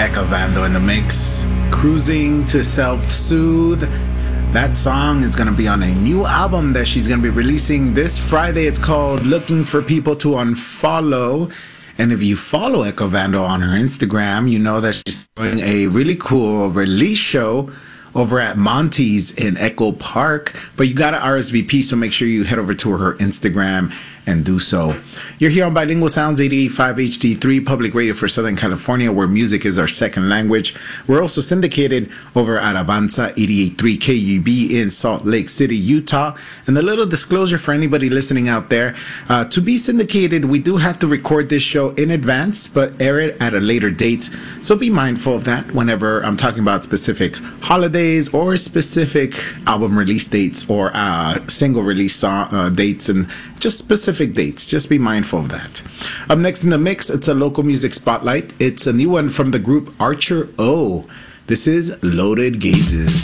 Echo Vando in the mix. Cruising to Self-Soothe. That song is going to be on a new album that she's going to be releasing this Friday. It's called Looking for People to Unfollow. And if you follow Echo Vando on her Instagram, you know that she's doing a really cool release show over at Monty's in Echo Park. But you got to RSVP, so make sure you head over to her Instagram and do so. You're here on Bilingual Sounds 88.5 HD3 Public Radio for Southern California, where music is our second language. We're also syndicated over at Avanza 88.3 KUB in Salt Lake City, Utah. And a little disclosure for anybody listening out there, to be syndicated, we do have to record this show in advance, but air it at a later date. So be mindful of that whenever I'm talking about specific holidays or specific album release dates or single release song, dates, and just specific dates. Just be mindful of that. Up next in the mix, it's a local music spotlight. It's a new one from the group Archer O. This is Loaded Gazes.